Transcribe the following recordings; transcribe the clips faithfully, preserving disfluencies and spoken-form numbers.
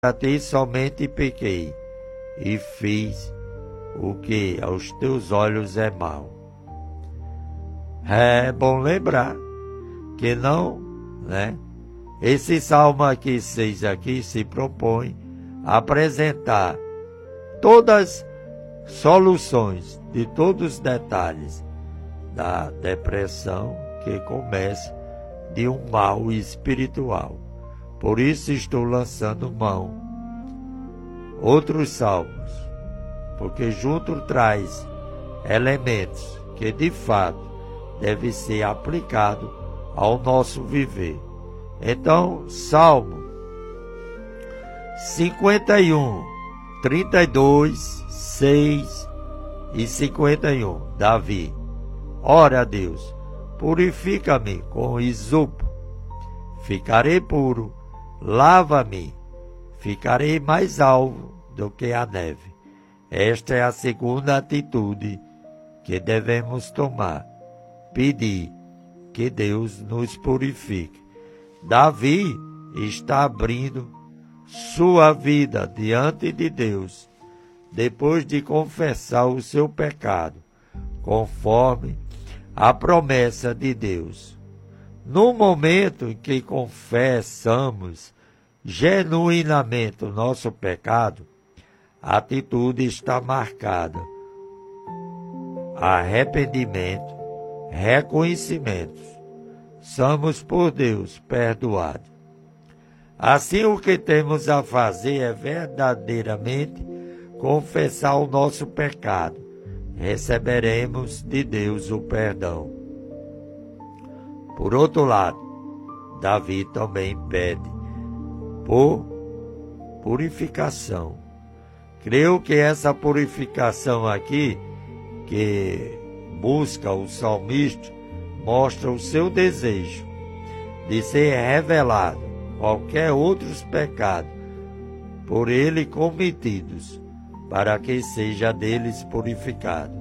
a ti somente pequei, e fiz o que aos teus olhos é mau. É bom lembrar que não, né? Esse salmo aqui, seis aqui, se propõe a apresentar todas as soluções de todos os detalhes da depressão que começa de um mal espiritual. Por isso estou lançando mão outros salmos, porque junto traz elementos que de fato devem ser aplicados ao nosso viver. Então, Salmo cinquenta e um, trinta e dois, seis e cinquenta e um, Davi. Ora a Deus, purifica-me com isopo, ficarei puro. Lava-me, ficarei mais alvo do que a neve. Esta é a segunda atitude que devemos tomar. Pedir que Deus nos purifique. Davi está abrindo sua vida diante de Deus, depois de confessar o seu pecado, conforme a promessa de Deus. No momento em que confessamos genuinamente o nosso pecado, a atitude está marcada. Arrependimento, reconhecimento. Somos por Deus perdoados. Assim, o que temos a fazer é verdadeiramente confessar o nosso pecado. Receberemos de Deus o perdão. Por outro lado, Davi também pede por purificação. Creio que essa purificação aqui, que busca o salmista, mostra o seu desejo de ser revelado qualquer outros pecados por ele cometidos, para que seja deles purificado.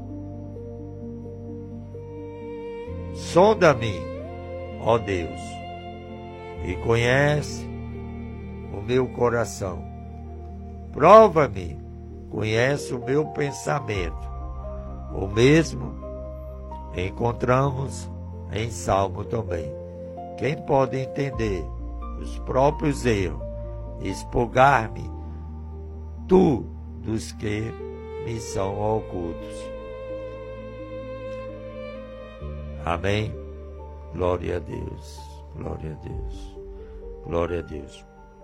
Sonda-me, ó Deus, e conhece o meu coração. Prova-me, conhece o meu pensamento. O mesmo encontramos em Salmo também. Quem pode entender os próprios erros, expurgar-me, tu, dos que me são ocultos. Amém? Glória a Deus, glória a Deus, glória a Deus.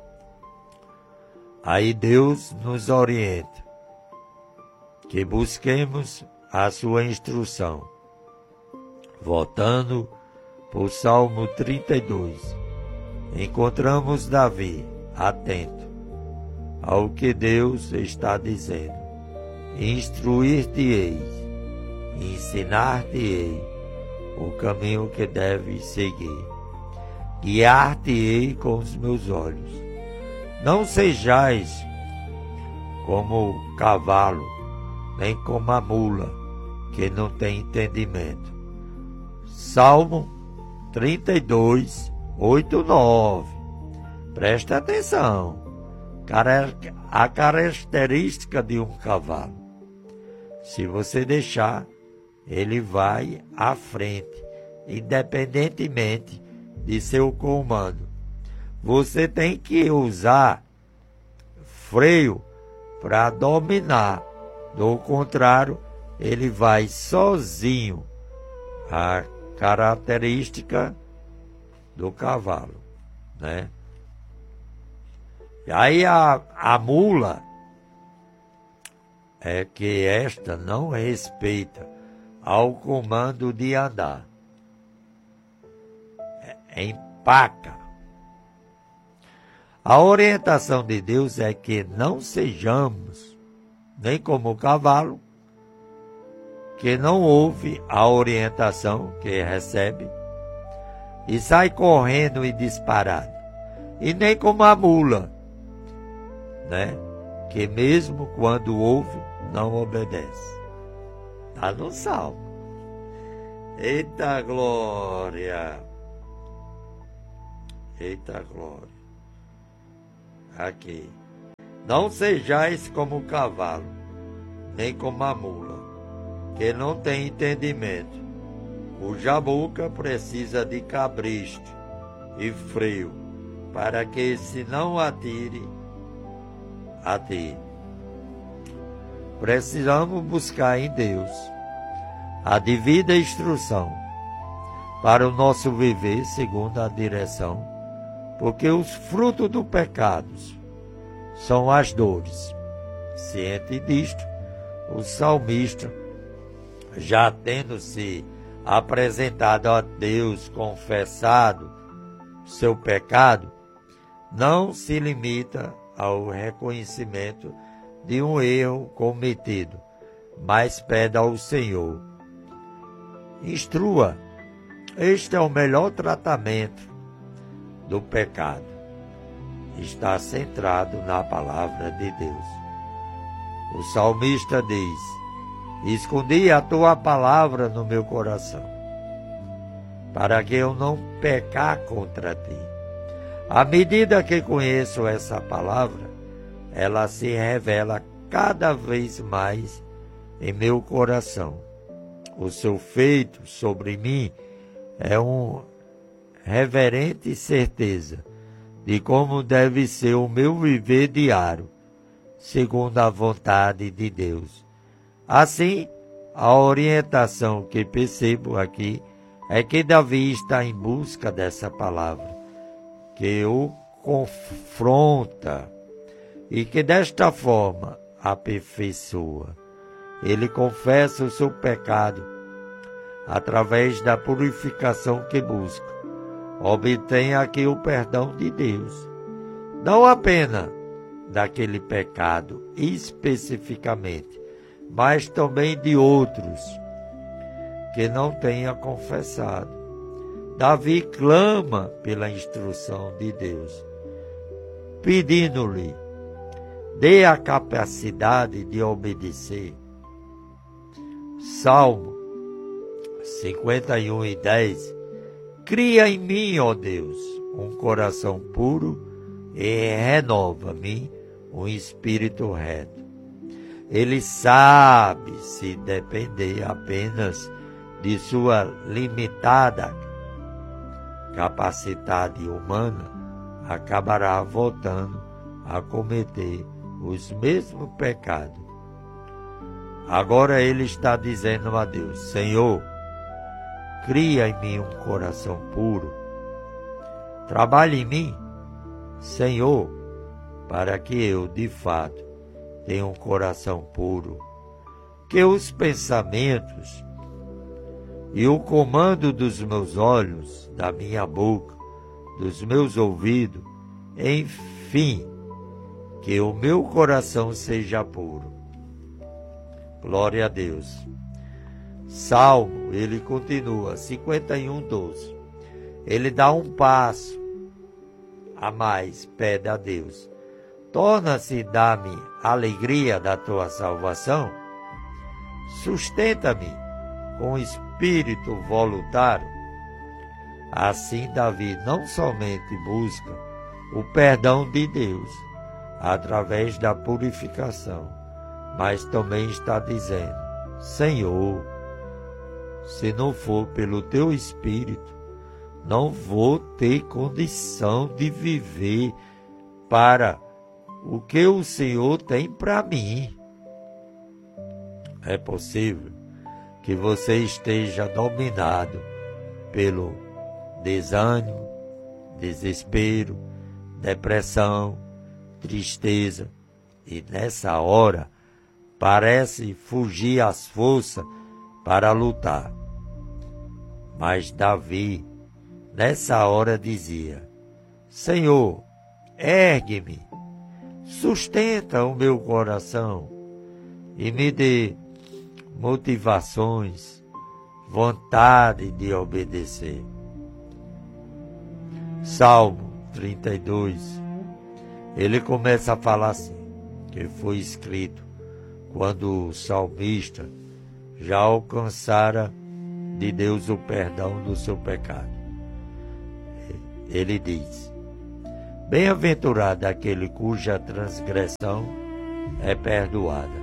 Aí Deus nos orienta que busquemos a sua instrução. Voltando para o Salmo trinta e dois, encontramos Davi atento ao que Deus está dizendo. Instruir-te-ei, ensinar-te-ei o caminho que deves seguir. Guiar-te-ei com os meus olhos. Não sejais como o cavalo, nem como a mula, que não tem entendimento. Salmo trinta e dois, oito, nove. Presta atenção. A característica de um cavalo. Se você deixar, ele vai à frente, independentemente de seu comando. Você tem que usar freio para dominar. Do contrário, ele vai sozinho. A característica do cavalo, né? E aí a, a mula é que esta não respeita ao comando de andar. É, empaca. A orientação de Deus é que não sejamos nem como o cavalo, que não ouve a orientação que recebe e sai correndo e disparado. E nem como a mula, né? Que mesmo quando ouve, não obedece. Está no Salmo. Eita glória! Eita glória! Aqui. Não sejais como o cavalo, nem como a mula, que não tem entendimento, cuja boca precisa de cabresto e freio, para que se não atire, atire. Precisamos buscar em Deus a devida instrução para o nosso viver segundo a direção, porque os frutos do pecado são as dores. Ciente disto, o salmista, já tendo se apresentado a Deus, confessado seu pecado, não se limita ao reconhecimento de um erro cometido, mas pede ao Senhor: instrua. Este é o melhor tratamento do pecado. Está centrado na palavra de Deus. O salmista diz: escondi a tua palavra no meu coração, para que eu não pecar contra ti. À medida que conheço essa palavra, ela se revela cada vez mais em meu coração. O seu feito sobre mim é uma reverente certeza de como deve ser o meu viver diário, segundo a vontade de Deus. Assim, a orientação que percebo aqui é que Davi está em busca dessa palavra, que o confronta e que desta forma aperfeiçoa. Ele confessa o seu pecado através da purificação que busca. Obtém aqui o perdão de Deus, não apenas daquele pecado especificamente, mas também de outros que não tenha confessado. Davi clama pela instrução de Deus, pedindo-lhe: dê a capacidade de obedecer. Salmo cinquenta e um e dez. Cria em mim, ó Deus, um coração puro e renova-me um espírito reto. Ele sabe se depender apenas de sua limitada capacidade humana, acabará voltando a cometer os mesmos pecados. Agora ele está dizendo a Deus: Senhor, cria em mim um coração puro. Trabalhe em mim, Senhor, para que eu, de fato, tenha um coração puro. Que os pensamentos e o comando dos meus olhos, da minha boca, dos meus ouvidos, enfim, que o meu coração seja puro. Glória a Deus. Salmo, ele continua, cinquenta e um, doze. Ele dá um passo a mais, pede a Deus: torna-se, dá-me a alegria da tua salvação, sustenta-me com espírito voluntário. Assim Davi não somente busca o perdão de Deus através da purificação, mas também está dizendo: Senhor, se não for pelo teu Espírito, não vou ter condição de viver para o que o Senhor tem para mim. É possível que você esteja dominado pelo desânimo, desespero, depressão, tristeza, e nessa hora parece fugir as forças para lutar. Mas Davi, nessa hora, dizia: Senhor, ergue-me, sustenta o meu coração e me dê motivações, vontade de obedecer. Salmo trinta e dois, ele começa a falar assim, que foi escrito quando o salmista já alcançara de Deus o perdão do seu pecado. Ele diz: Bem-aventurado aquele cuja transgressão é perdoada.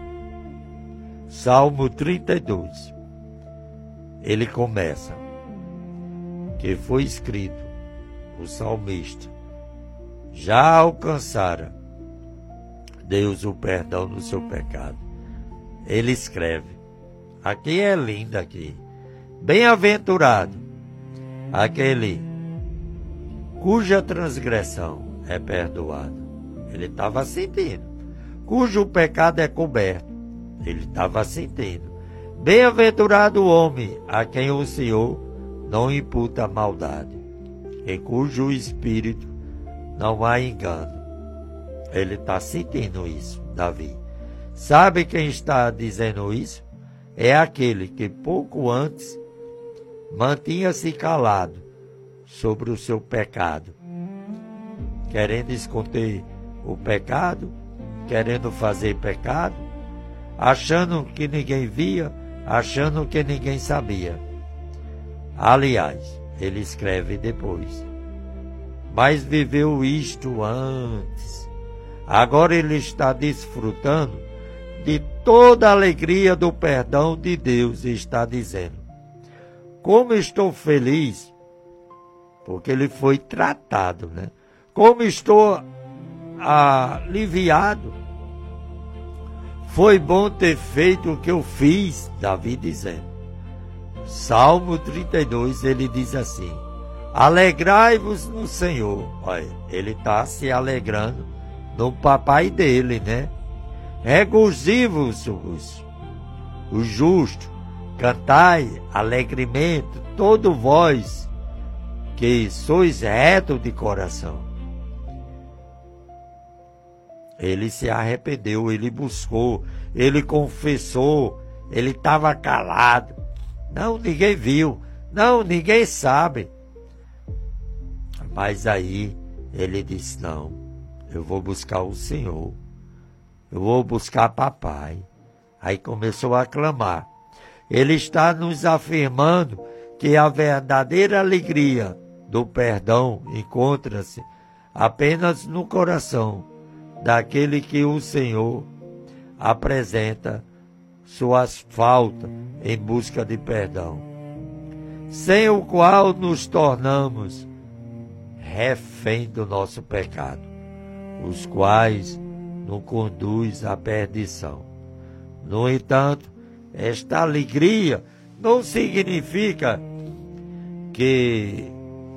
Salmo trinta e dois. Ele começa, que foi escrito, o salmista já alcançara Deus o perdão do seu pecado. Ele escreve, aqui é lindo aqui, bem-aventurado aquele cuja transgressão é perdoada. Ele estava sentindo. Cujo pecado é coberto. Ele estava sentindo. Bem-aventurado o homem a quem o Senhor não imputa maldade, em cujo espírito não há engano. Ele está sentindo isso, Davi. Sabe quem está dizendo isso? É aquele que pouco antes mantinha-se calado sobre o seu pecado, querendo esconder o pecado, querendo fazer pecado, achando que ninguém via, achando que ninguém sabia. Aliás, ele escreve depois, mas viveu isto antes. Agora ele está desfrutando de toda a alegria do perdão de Deus e está dizendo, como estou feliz, porque ele foi tratado, né? Como estou aliviado. Foi bom ter feito o que eu fiz, Davi dizendo. Salmo trinta e dois, ele diz assim, alegrai-vos no Senhor. Olha, ele está se alegrando no papai dele, né? Regozivos os, os justos, cantai alegremente, todo vós que sois reto de coração. Ele se arrependeu, ele buscou, ele confessou, ele estava calado. Não, ninguém viu, não, ninguém sabe. Mas aí ele disse, não, eu vou buscar o Senhor, eu vou buscar papai. Aí começou a clamar. Ele está nos afirmando que a verdadeira alegria do perdão encontra-se apenas no coração daquele que o Senhor apresenta suas faltas em busca de perdão, sem o qual nos tornamos refém do nosso pecado, os quais nos conduz à perdição. No entanto, esta alegria não significa que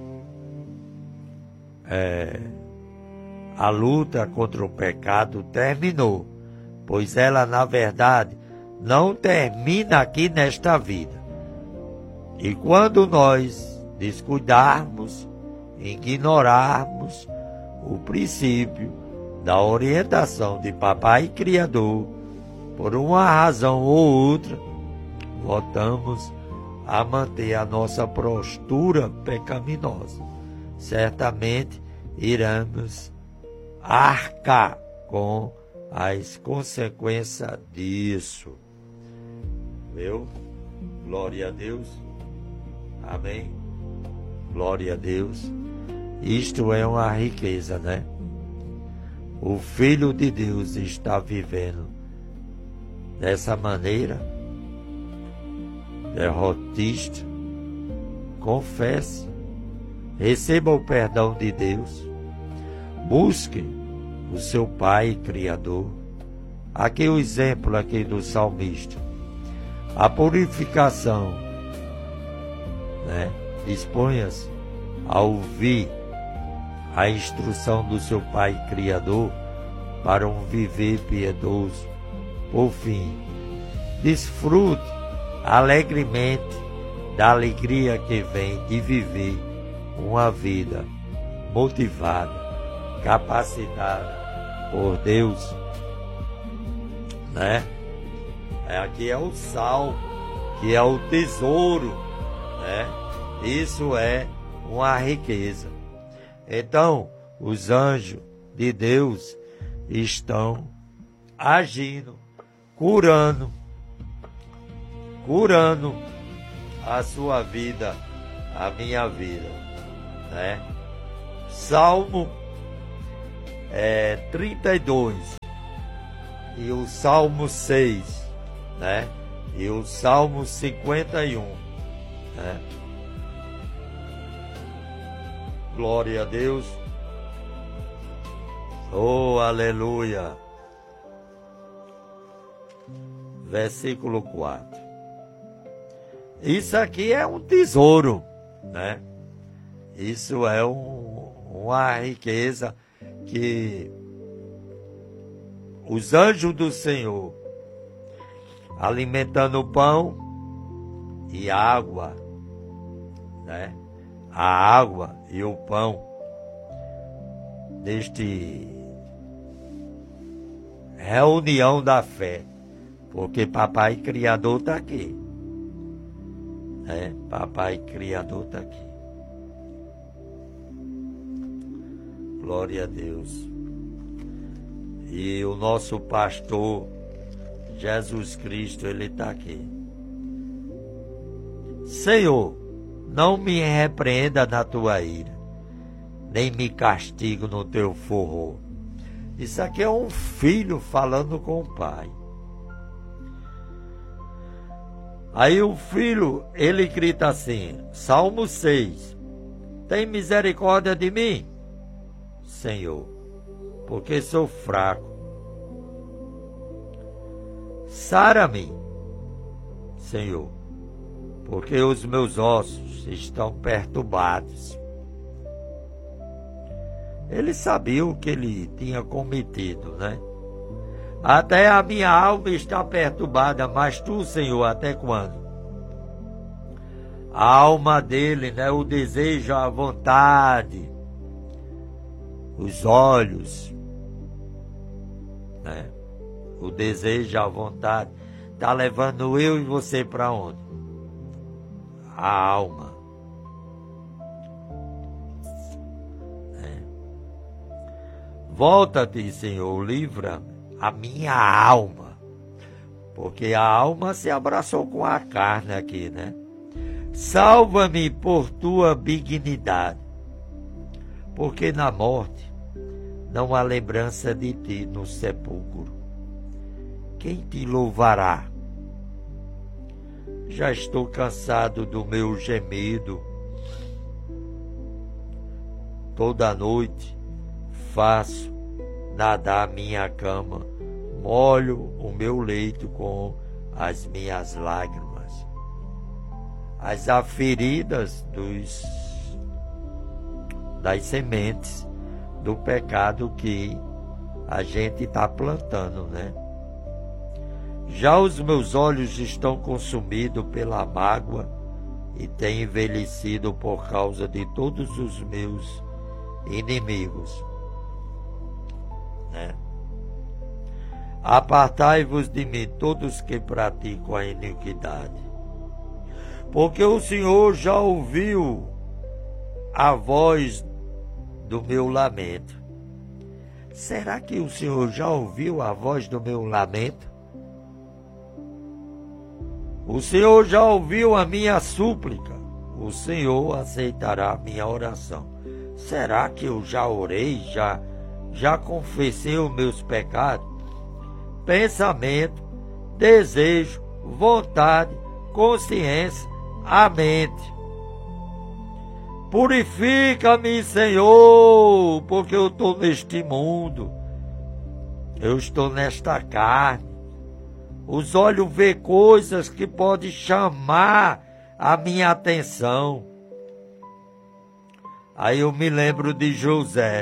é, a luta contra o pecado terminou, pois ela, na verdade, não termina aqui nesta vida. E quando nós descuidarmos, ignorarmos o princípio da orientação de Papai Criador, por uma razão ou outra, voltamos a manter a nossa postura pecaminosa. Certamente iremos arcar com as consequências disso. Viu? Glória a Deus. Amém. Glória a Deus. Isto é uma riqueza, né? O Filho de Deus está vivendo dessa maneira, derrotista. Confesse, receba o perdão de Deus, busque o seu Pai Criador. Aqui o exemplo aqui do salmista, a purificação, né? Disponha-se a ouvir a instrução do seu Pai Criador para um viver piedoso. Por fim, desfrute alegremente da alegria que vem de viver uma vida motivada, capacitada por Deus, né? Aqui é o sal, que é o tesouro, né? Isso é uma riqueza. Então, os anjos de Deus estão agindo, curando, curando a sua vida, a minha vida, né? Salmo é, trinta e dois, e o Salmo seis, né? E o Salmo cinquenta e um, né? Glória a Deus. Oh, aleluia. Versículo quatro. Isso aqui é um tesouro, né? Isso é um, uma riqueza que os anjos do Senhor, alimentando o pão e água, né? A água e o pão deste reunião da fé, porque Papai Criador está aqui, né? Papai Criador está aqui. Glória a Deus. E o nosso pastor Jesus Cristo, ele está aqui. Senhor, não me repreenda na tua ira, nem me castigo no teu furor. Isso aqui é um filho falando com o pai. Aí o filho, ele grita assim, Salmo seis, tem misericórdia de mim, Senhor, porque sou fraco. Sara-me, Senhor, porque os meus ossos estão perturbados. Ele sabia o que ele tinha cometido, né? Até a minha alma está perturbada, mas tu, Senhor, até quando? A alma dele, né? O desejo, a vontade, os olhos, né? O desejo, a vontade, está levando eu e você para onde? A alma. É. Volta-te, Senhor, livra a minha alma, porque a alma se abraçou com a carne aqui, né? Salva-me por tua benignidade, porque na morte não há lembrança de ti no sepulcro. Quem te louvará? Já estou cansado do meu gemido. Toda noite faço nadar minha cama, molho o meu leito com as minhas lágrimas. As aferidas dos, das sementes do pecado que a gente está plantando, né? Já os meus olhos estão consumidos pela mágoa e têm envelhecido por causa de todos os meus inimigos, né? Apartai-vos de mim todos que praticam a iniquidade, porque o Senhor já ouviu a voz do meu lamento. Será que o Senhor já ouviu a voz do meu lamento? O Senhor já ouviu a minha súplica. O Senhor aceitará a minha oração. Será que eu já orei, já, já confessei os meus pecados? Pensamento, desejo, vontade, consciência, a mente. Purifica-me, Senhor, porque eu estou neste mundo. Eu estou nesta carne. Os olhos vê coisas que podem chamar a minha atenção. Aí eu me lembro de José,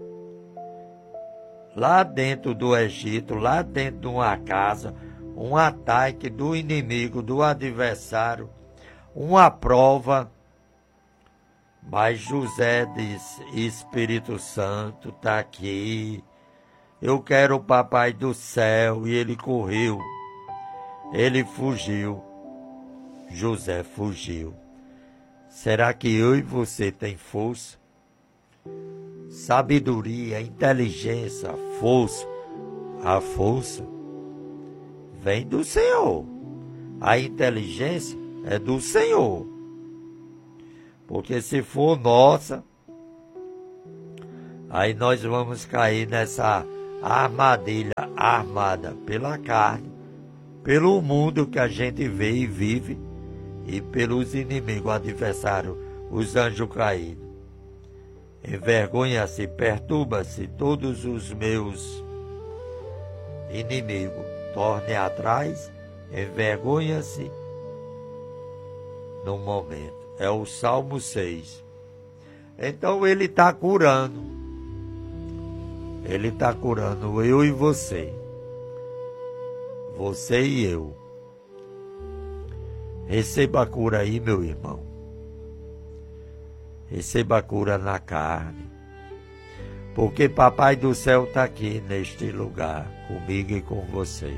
lá dentro do Egito, lá dentro de uma casa, um ataque do inimigo, do adversário, uma prova. Mas José disse, Espírito Santo está aqui, eu quero o Papai do céu, e ele correu. Ele fugiu. José fugiu. Será que eu e você tem força? Sabedoria, inteligência, força. A força vem do Senhor. A inteligência é do Senhor. Porque se for nossa, aí nós vamos cair nessa armadilha armada pela carne, pelo mundo que a gente vê e vive, e pelos inimigos, adversários, os anjos caídos. Envergonha-se, perturba-se todos os meus inimigos. Torne atrás, envergonha-se no momento. É o Salmo seis. Então ele está curando. Ele está curando eu e você. Você e eu. Receba a cura aí, meu irmão. Receba a cura na carne. Porque Papai do Céu está aqui neste lugar, comigo e com você.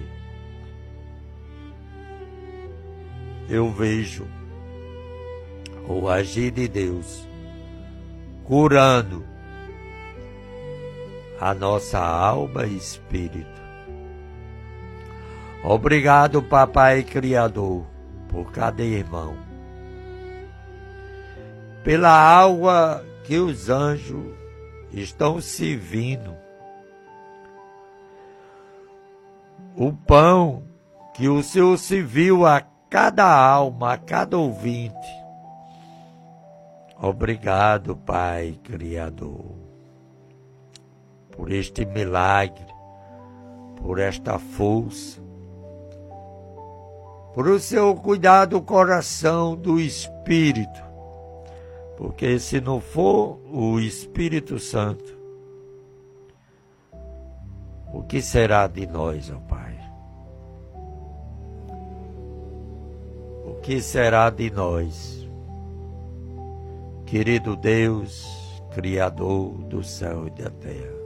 Eu vejo o agir de Deus curando a nossa alma e espírito. Obrigado, Papai Criador, por cada irmão, pela água que os anjos estão servindo, o pão que o Senhor serviu a cada alma, a cada ouvinte. Obrigado, Pai Criador, por este milagre, por esta força, por o Senhor cuidar do coração, do Espírito, porque se não for o Espírito Santo, o que será de nós, ó Pai? O que será de nós? Querido Deus, Criador do céu e da terra,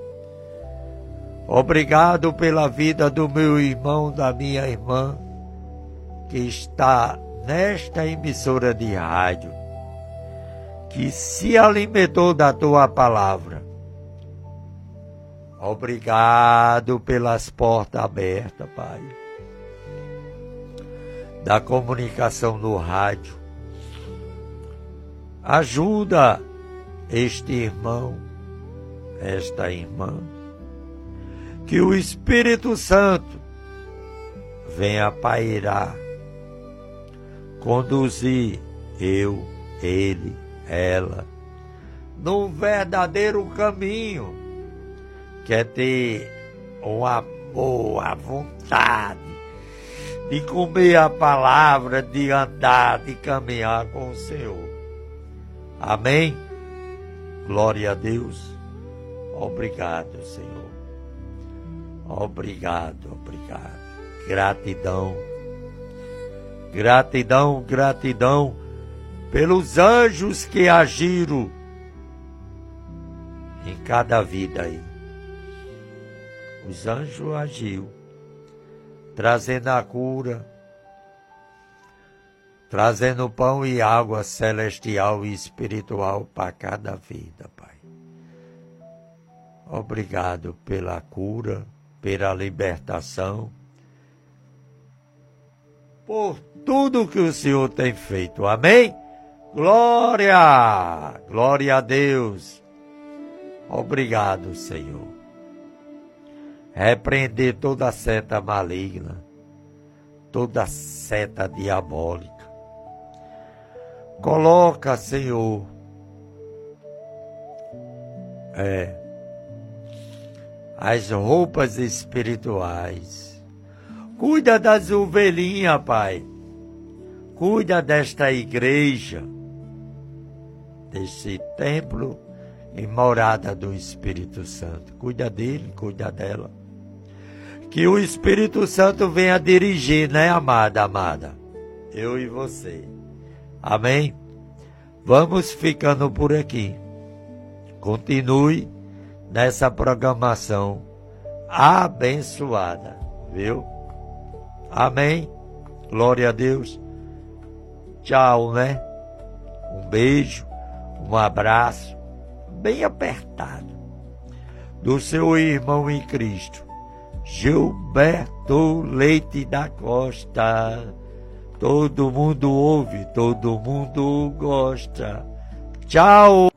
obrigado pela vida do meu irmão, da minha irmã, que está nesta emissora de rádio, que se alimentou da Tua palavra. Obrigado pelas portas abertas, Pai, da comunicação no rádio. Ajuda este irmão, esta irmã, que o Espírito Santo venha pairar, conduzir eu, ele, ela, num verdadeiro caminho, que é ter um amor, a vontade de comer a palavra, de andar, de caminhar com o Senhor. Amém? Glória a Deus. Obrigado, Senhor. Obrigado, obrigado. Gratidão. Gratidão, gratidão pelos anjos que agiram em cada vida aí. Os anjos agiram, trazendo a cura, trazendo pão e água celestial e espiritual para cada vida, Pai. Obrigado pela cura, pela libertação, por tudo que o Senhor tem feito. Amém? Glória! Glória a Deus! Obrigado, Senhor. Repreender toda seta maligna, toda seta diabólica. Coloca, Senhor, é, as roupas espirituais. Cuida das ovelhinhas, Pai. Cuida desta igreja, desse templo e morada do Espírito Santo. Cuida dele, cuida dela. Que o Espírito Santo venha dirigir, né, amada, amada? Eu e você. Amém? Vamos ficando por aqui. Continue nessa programação abençoada, viu? Amém? Glória a Deus. Tchau, né? Um beijo, um abraço bem apertado do seu irmão em Cristo, Gilberto Leite da Costa. Todo mundo ouve, todo mundo gosta. Tchau!